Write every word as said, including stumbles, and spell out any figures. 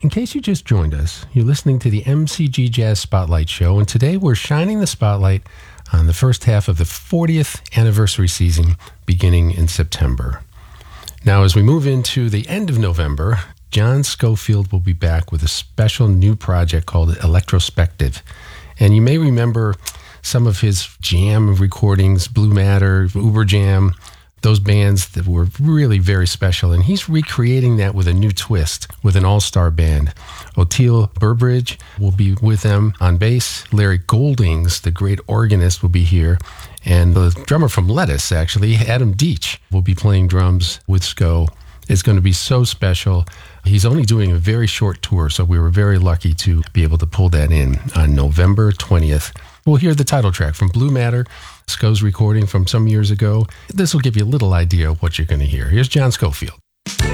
In case you just joined us, you're listening to the M C G Jazz Spotlight Show, and today we're shining the spotlight on the first half of the fortieth anniversary season beginning in September. Now, as we move into the end of November, John Scofield will be back with a special new project called Electrospective. And you may remember some of his jam recordings, Blue Matter, Uber Jam, those bands that were really very special. And he's recreating that with a new twist with an all-star band. Oteil Burbridge will be with them on bass. Larry Goldings, the great organist, will be here. And the drummer from Lettuce, actually, Adam Deach, will be playing drums with Sco. It's going to be so special. He's only doing a very short tour, so we were very lucky to be able to pull that in on November twentieth. We'll hear the title track from Blue Matter, Sco's recording from some years ago. This will give you a little idea of what you're going to hear. Here's John Scofield.